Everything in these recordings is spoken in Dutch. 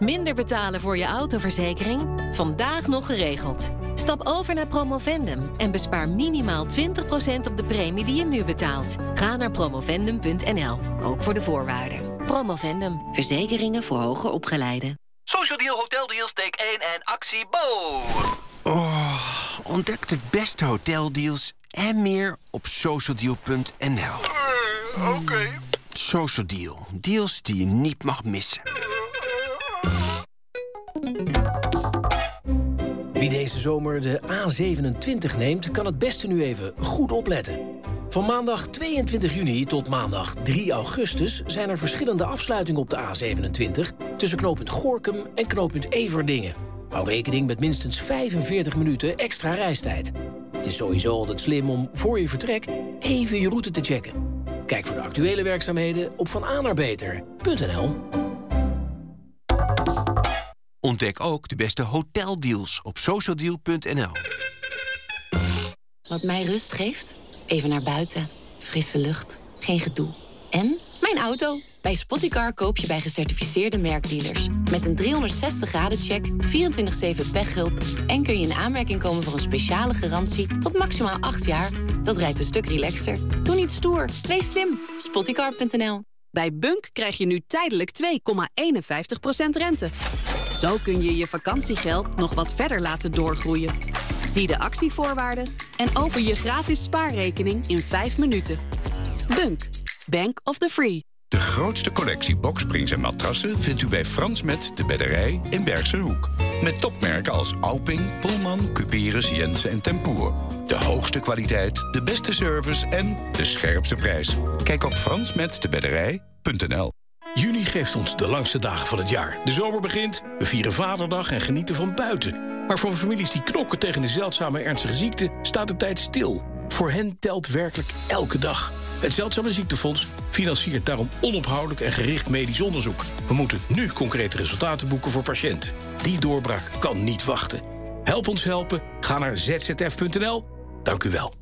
Minder betalen voor je autoverzekering? Vandaag nog geregeld. Stap over naar Promovendum en bespaar minimaal 20% op de premie die je nu betaalt. Ga naar promovendum.nl, ook voor de voorwaarden. Promovendum, verzekeringen voor hoger opgeleiden. Social Deal, Hotel Deals, take 1 en actie Bo! Ontdek de beste hoteldeals en meer op socialdeal.nl. Oké. Social Deal, deals die je niet mag missen. Wie deze zomer de A27 neemt, kan het beste nu even goed opletten. Van maandag 22 juni tot maandag 3 augustus... zijn er verschillende afsluitingen op de A27... tussen knooppunt Gorinchem en knooppunt Everdingen. Hou rekening met minstens 45 minuten extra reistijd. Het is sowieso altijd slim om voor je vertrek even je route te checken. Kijk voor de actuele werkzaamheden op vanaarbeter.nl. Ontdek ook de beste hoteldeals op socialdeal.nl. Wat mij rust geeft? Even naar buiten. Frisse lucht. Geen gedoe. En mijn auto. Bij Spottycar koop je bij gecertificeerde merkdealers. Met een 360-graden-check, 24/7 pechhulp... en kun je in aanmerking komen voor een speciale garantie... tot maximaal 8 jaar. Dat rijdt een stuk relaxer. Doe niet stoer. Wees slim. Spottycar.nl. Bij Bunk krijg je nu tijdelijk 2,51% rente. Zo kun je je vakantiegeld nog wat verder laten doorgroeien. Zie de actievoorwaarden en open je gratis spaarrekening in 5 minuten. Bunk. Bank of the Free. De grootste collectie boksprings en matrassen vindt u bij Frans Met de Bedderij in Bergse Hoek. Met topmerken als Alping, Pullman, Cuperus, Jensen en Tempoer. De hoogste kwaliteit, de beste service en de scherpste prijs. Kijk op fransmetdebedderij.nl. Juni geeft ons de langste dagen van het jaar. De zomer begint, we vieren Vaderdag en genieten van buiten. Maar voor families die knokken tegen de zeldzame ernstige ziekte... staat de tijd stil. Voor hen telt werkelijk elke dag. Het Zeldzame Ziektefonds financiert daarom onophoudelijk en gericht medisch onderzoek. We moeten nu concrete resultaten boeken voor patiënten. Die doorbraak kan niet wachten. Help ons helpen. Ga naar zzf.nl. Dank u wel.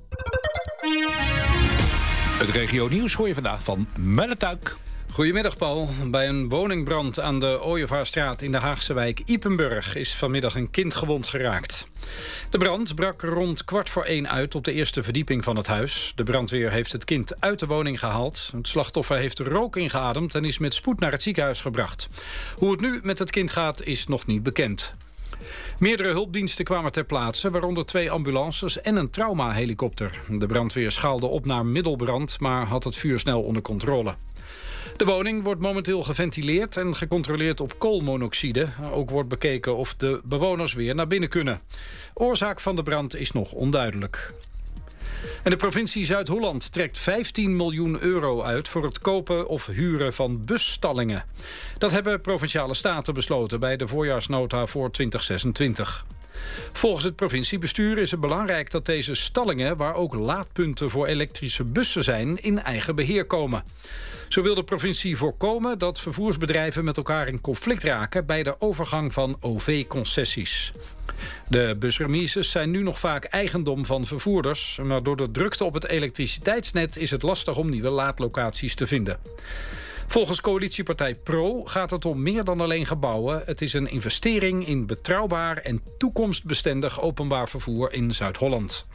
Het regio nieuws hoor je vandaag van Melle Tuik. Goedemiddag, Paul. Bij een woningbrand aan de Ooievaarstraat in de Haagse wijk Ypenburg is vanmiddag een kind gewond geraakt. De brand brak rond 1:15 uit op de eerste verdieping van het huis. De brandweer heeft het kind uit de woning gehaald. Het slachtoffer heeft rook ingeademd en is met spoed naar het ziekenhuis gebracht. Hoe het nu met het kind gaat is nog niet bekend. Meerdere hulpdiensten kwamen ter plaatse, waaronder 2 ambulances en een traumahelikopter. De brandweer schaalde op naar middelbrand, maar had het vuur snel onder controle. De woning wordt momenteel geventileerd en gecontroleerd op koolmonoxide. Ook wordt bekeken of de bewoners weer naar binnen kunnen. Oorzaak van de brand is nog onduidelijk. En de provincie Zuid-Holland trekt 15 miljoen euro uit voor het kopen of huren van busstallingen. Dat hebben provinciale staten besloten bij de voorjaarsnota voor 2026. Volgens het provinciebestuur is het belangrijk dat deze stallingen, waar ook laadpunten voor elektrische bussen zijn, in eigen beheer komen. Zo wil de provincie voorkomen dat vervoersbedrijven met elkaar in conflict raken bij de overgang van OV-concessies. De busremises zijn nu nog vaak eigendom van vervoerders, maar door de drukte op het elektriciteitsnet is het lastig om nieuwe laadlocaties te vinden. Volgens coalitiepartij PRO gaat het om meer dan alleen gebouwen. Het is een investering in betrouwbaar en toekomstbestendig openbaar vervoer in Zuid-Holland.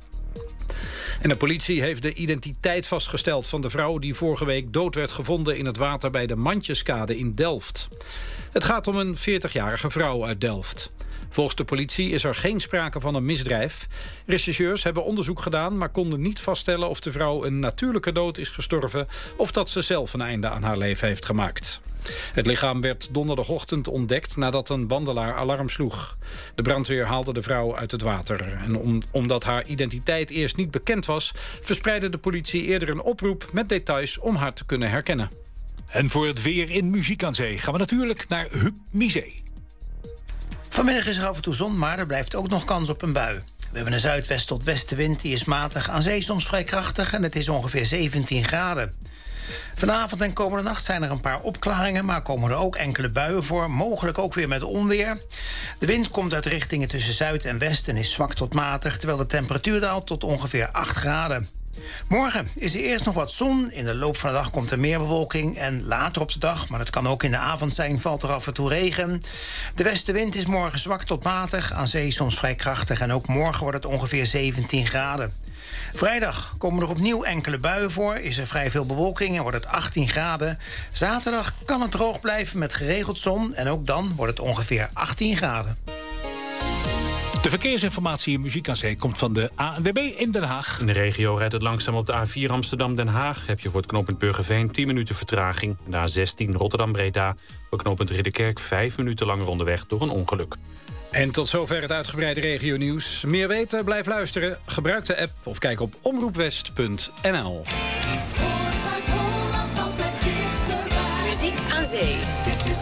En de politie heeft de identiteit vastgesteld van de vrouw die vorige week dood werd gevonden in het water bij de Mandjeskade in Delft. Het gaat om een 40-jarige vrouw uit Delft. Volgens de politie is er geen sprake van een misdrijf. Rechercheurs hebben onderzoek gedaan, maar konden niet vaststellen of de vrouw een natuurlijke dood is gestorven of dat ze zelf een einde aan haar leven heeft gemaakt. Het lichaam werd donderdagochtend ontdekt nadat een wandelaar alarm sloeg. De brandweer haalde de vrouw uit het water. En omdat haar identiteit eerst niet bekend was, verspreidde de politie eerder een oproep met details om haar te kunnen herkennen. En voor het weer in Muziek aan Zee gaan we natuurlijk naar Huub Misé. Vanmiddag is er af en toe zon, maar er blijft ook nog kans op een bui. We hebben een zuidwest tot westenwind, die is matig, aan zee soms vrij krachtig en het is ongeveer 17 graden. Vanavond en komende nacht zijn er een paar opklaringen, maar komen er ook enkele buien voor, mogelijk ook weer met onweer. De wind komt uit richtingen tussen zuid en west en is zwak tot matig, terwijl de temperatuur daalt tot ongeveer 8 graden. Morgen is er eerst nog wat zon. In de loop van de dag komt er meer bewolking. En later op de dag, maar dat kan ook in de avond zijn, valt er af en toe regen. De westenwind is morgen zwak tot matig. Aan zee soms vrij krachtig. En ook morgen wordt het ongeveer 17 graden. Vrijdag komen er opnieuw enkele buien voor. Is er vrij veel bewolking en wordt het 18 graden. Zaterdag kan het droog blijven met geregeld zon. En ook dan wordt het ongeveer 18 graden. De verkeersinformatie in Muziek aan Zee komt van de ANWB in Den Haag. In de regio rijdt het langzaam op de A4 Amsterdam-Den Haag. Heb je voor het knooppunt Burgerveen 10 minuten vertraging. De A16 Rotterdam-Breda voor knooppunt Ridderkerk 5 minuten langer onderweg door een ongeluk. En tot zover het uitgebreide regionieuws. Meer weten? Blijf luisteren. Gebruik de app of kijk op omroepwest.nl. Muziek aan Zee.